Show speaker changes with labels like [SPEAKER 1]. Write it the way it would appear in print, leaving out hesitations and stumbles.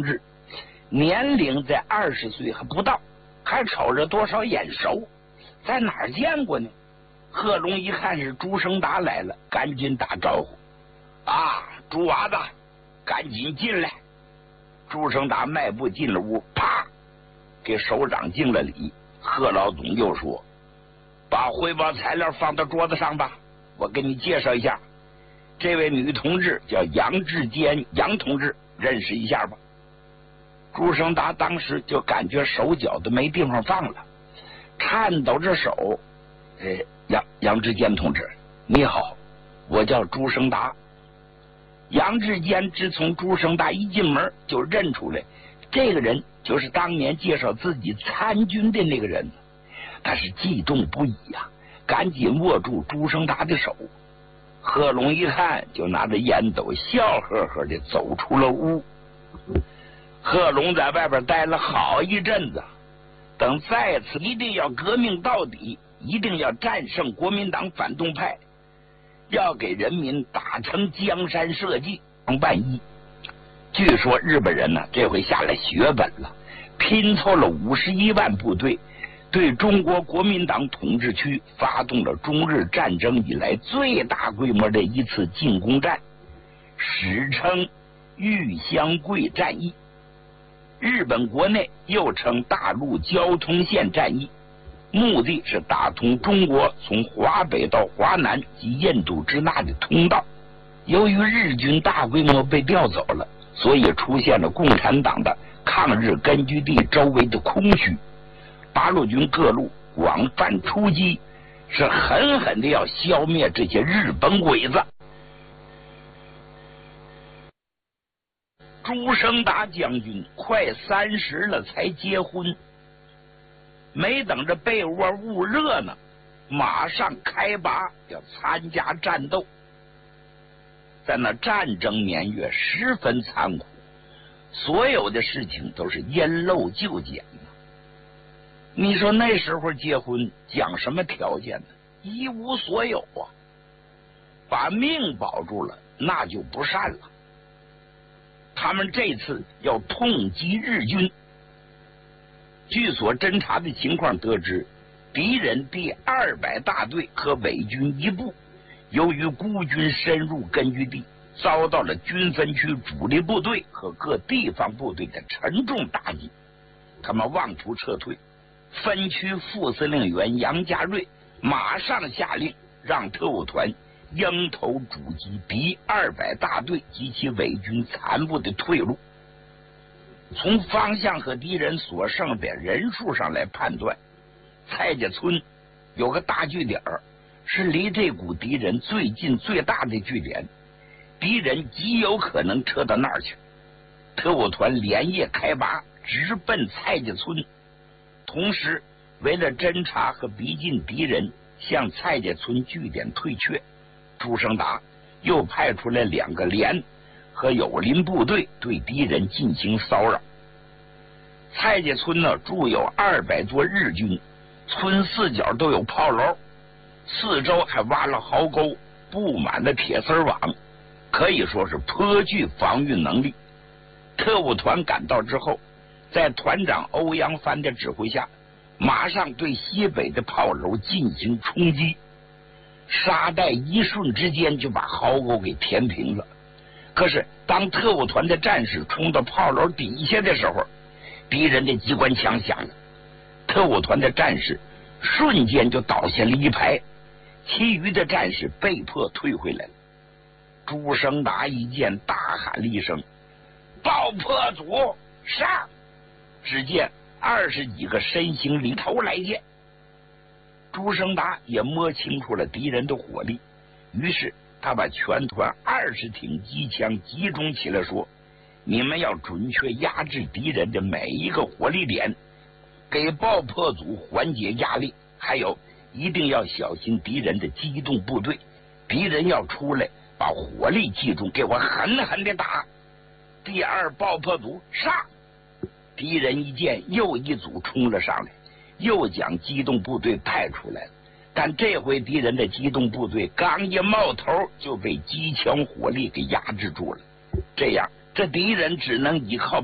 [SPEAKER 1] 志，年龄在20岁还不到，还瞅着多少眼熟，在哪儿见过呢？贺龙一看是朱生达来了，赶紧打招呼：“啊，朱娃子，赶紧进来。”朱生达迈步进了屋，啪，给首长敬了礼。贺老总又说：“把汇报材料放到桌子上吧，我给你介绍一下，这位女同志叫杨志坚，杨同志，认识一下吧。”朱生达当时就感觉手脚都没地方放了，颤抖着手：“杨志坚同志，你好，我叫朱生达。”杨志坚只从朱生达一进门就认出来，这个人就是当年介绍自己参军的那个人。他是激动不已呀，赶紧握住朱生达的手。贺龙一看，就拿着烟斗笑呵呵的走出了屋。贺龙在外边待了好一阵子，等再次一定要革命到底，一定要战胜国民党反动派，要给人民打成江山社稷。万一据说日本人呢，这回下了血本了，拼凑了51万部队，对中国国民党统治区发动了中日战争以来最大规模的一次进攻战，史称玉香桂战役。日本国内又称大陆交通线战役，目的是打通中国从华北到华南及印度支那的通道。由于日军大规模被调走了，所以出现了共产党的抗日根据地周围的空虚，八路军各路广泛出击，是狠狠的要消灭这些日本鬼子。朱生达将军快30了才结婚，没等着被窝捂热呢，马上开拔要参加战斗。在那战争年月十分残酷，所有的事情都是因陋就简呢。你说那时候结婚讲什么条件呢？一无所有啊，把命保住了那就不善了。他们这次要痛击日军，据所侦查的情况得知，敌人第200大队和伪军一部，由于孤军深入根据地，遭到了军分区主力部队和各地方部队的沉重打击，他们妄图撤退。分区副司令员杨家瑞马上下令，让特务团迎头阻击敌200大队及其伪军残部的退路。从方向和敌人所剩的人数上来判断，蔡家村有个大据点，是离这股敌人最近最大的据点，敌人极有可能撤到那儿去。特务团连夜开拔，直奔蔡家村，同时为了侦察和逼近敌人向蔡家村据点退却，朱生达又派出来2个连和友邻部队对敌人进行骚扰。蔡家村呢，驻有200多日军，村四角都有炮楼，四周还挖了壕沟，布满了铁丝网，可以说是颇具防御能力。特务团赶到之后，在团长欧阳帆的指挥下，马上对西北的炮楼进行冲击，沙袋一瞬之间就把壕沟给填平了。可是当特务团的战士冲到炮楼底下的时候，敌人的机关枪响了，特务团的战士瞬间就倒下了一排，其余的战士被迫退回来了。朱生达一见，大喊了一声：“爆破组上！”只见20几个身形里头来见。朱生达也摸清楚了敌人的火力，于是他把全团20挺机枪集中起来，说：“你们要准确压制敌人的每一个火力点，给爆破组缓解压力，还有一定要小心敌人的机动部队，敌人要出来把火力集中，给我狠狠的打。第2爆破组上！”敌人一见又一组冲了上来，又将机动部队派出来了，但这回敌人的机动部队刚一冒头就被机枪火力给压制住了，这样这敌人只能依靠